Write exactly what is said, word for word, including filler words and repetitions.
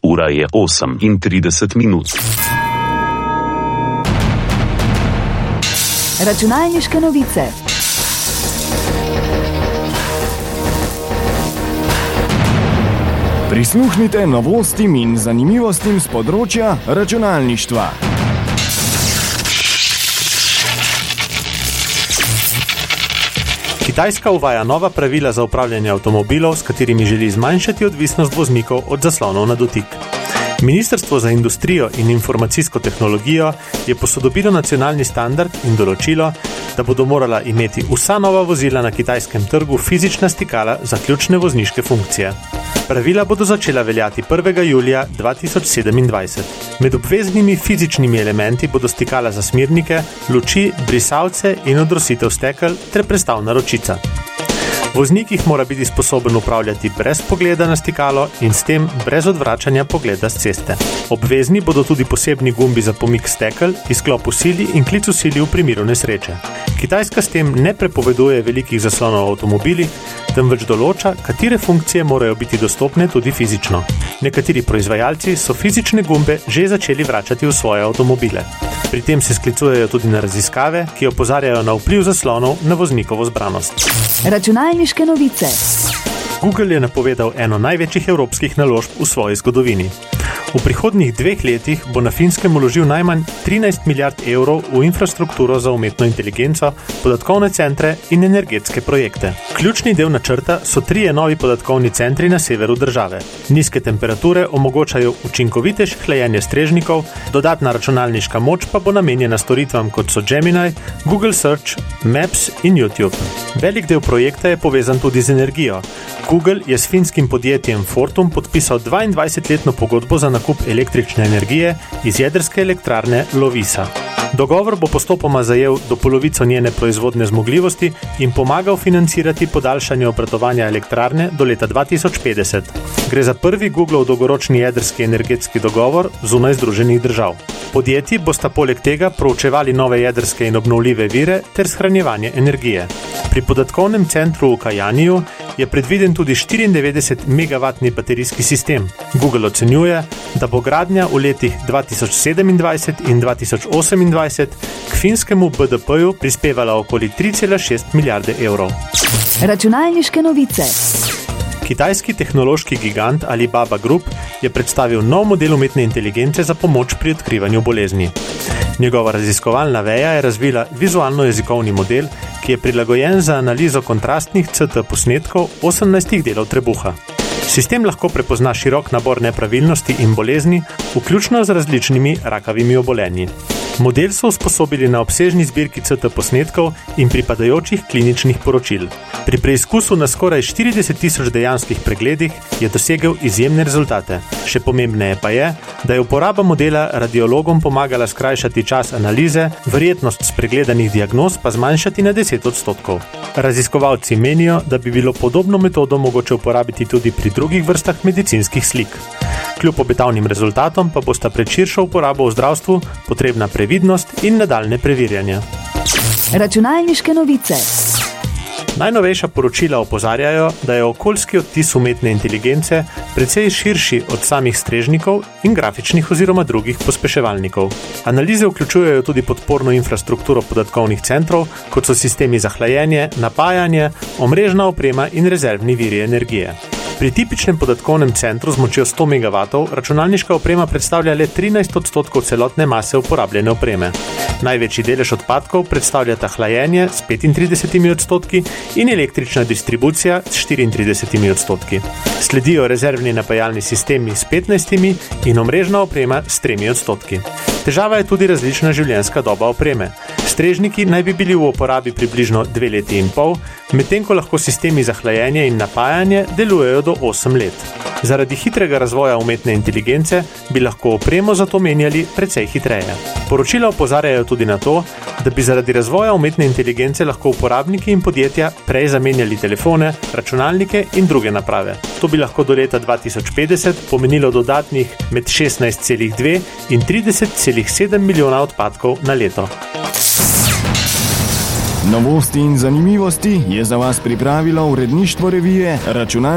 Ura je osem in trideset minut. Računalniške novice. Prisluhnite novostim in zanimivostim z področja računalništva. Kitajska uvaja nova pravila za upravljanje avtomobilov, s katerimi želi zmanjšati odvisnost voznikov od zaslonov na dotik. Ministrstvo za industrijo in informacijsko tehnologijo je posodobilo nacionalni standard in določilo, da bodo morala imeti vsa nova vozila na kitajskem trgu fizična stikala za ključne vozniške funkcije. Pravila bodo začela veljati prvega julija dva tisoč sedemindvajset. Med obveznimi fizičnimi elementi bodo stikala za smirnike, luči, brisalce in odrositev stekel ter prestavna ročica. Voznik jih mora biti sposoben upravljati brez pogleda na stikalo in s tem brez odvračanja pogleda s ceste. Obvezni bodo tudi posebni gumbi za pomik stekel, izklop v sili in klic v sili v primeru nesreče. Kitajska s tem ne prepoveduje velikih zaslonov v avtomobilih, temveč določa, katere funkcije morajo biti dostopne tudi fizično. Nekateri proizvajalci so fizične gumbe že začeli vračati v svoje avtomobile. Pri tem se sklicujejo tudi na raziskave, ki opozarjajo na vpliv zaslonov na voznikovo zbranost. Računalniške novice. Google je napovedal eno največjih evropskih naložb v svoji zgodovini. V prihodnjih dveh letih bo na Finskem vložil najmanj trinajst milijard evrov v infrastrukturo za umetno inteligenco, podatkovne centre in energetske projekte. Ključni del načrta so trije novi podatkovni centri na severu države. Nizke temperature omogočajo učinkovitejše hlajenje strežnikov, dodatna računalniška moč pa bo namenjena storitvam kot so Gemini, Google Search, Maps in YouTube. Velik del projekta je povezan tudi z energijo. Google je s finskim podjetjem Fortum podpisal dvaindvajsetletno pogodbo za nakup električne energije iz jedrske elektrarne Loviisa. Dogovor bo postopoma zajel do polovico njene proizvodne zmogljivosti in pomagal financirati podaljšanje obratovanja elektrarne do leta dva tisoč petdeset. Gre za prvi Googlov dolgoročni jedrski energetski dogovor zunaj Združenih držav. Podjetji bosta poleg tega proučevali nove jedrske in obnovljive vire ter shranjevanje energije. Pri podatkovnem centru v Kajaniju je predviden tudi štiriindevetdeset megavatni baterijski sistem. Google ocenjuje, da bo gradnja v letih dva tisoč sedemindvajset in dva tisoč osemindvajset k finskemu B D P-ju prispevala okoli tri cela šest milijarde evrov. Računalniške novice. Kitajski tehnološki gigant Alibaba Group je predstavil nov model umetne inteligence za pomoč pri odkrivanju bolezni. Njegova raziskovalna veja je razvila vizualno-jezikovni model, ki je prilagojen za analizo kontrastnih C T posnetkov osemnajstih delov trebuha. Sistem lahko prepozna širok nabor nepravilnosti in bolezni, vključno z različnimi rakavimi obolenji. Model so usposobili na obsežni zbirki C T posnetkov in pripadajočih kliničnih poročil. Pri preizkusu na skoraj štirideset tisoč dejanskih pregledih je dosegel izjemne rezultate. Še pomembneje pa je, da je uporaba modela radiologom pomagala skrajšati čas analize, verjetnost spregledanih diagnoz pa zmanjšati na deset odstotkov. Raziskovalci menijo, da bi bilo podobno metodo mogoče uporabiti tudi pri drugih vrstah medicinskih slik. Kljub obetavnim rezultatom pa bosta pred širšo uporabo v zdravstvu potrebna previdnost in nadaljne preverjanja. Računalniške novice. Najnovejša poročila opozarjajo, da je okoljski odtis umetne inteligence precej širši od samih strežnikov in grafičnih oziroma drugih pospeševalnikov. Analize vključujejo tudi podporno infrastrukturo podatkovnih centrov, kot so sistemi za hlajenje, napajanje, omrežna oprema in rezervni viri energije. Pri tipičnem podatkovnem centru z močjo sto megavatov računalniška oprema predstavlja le trinajst odstotkov celotne mase uporabljene opreme. Največji delež odpadkov predstavljata hlajenje s petintridesetimi odstotki in električna distribucija s štiriintridesetimi odstotki. Sledijo rezervni napajalni sistemi s petnajstimi in omrežna oprema s tremi odstotki. Težava je tudi različna življenjska doba opreme. Strežniki naj bi bili v uporabi približno dve leti in pol, medtem ko lahko sistemi za hlajenje in napajanje delujejo do osem let. Zaradi hitrega razvoja umetne inteligence bi lahko opremo zato menjali precej hitreje. Poročila opozarjajo tudi na to, da bi zaradi razvoja umetne inteligence lahko uporabniki in podjetja prej zamenjali telefone, računalnike in druge naprave. To bi lahko do leta dva tisoč petdeset pomenilo dodatnih med šestnajst celih dve in trideset celih sedem milijona odpadkov na leto. Novosti in zanimivosti je za vas pripravilo uredništvo revije Računalniške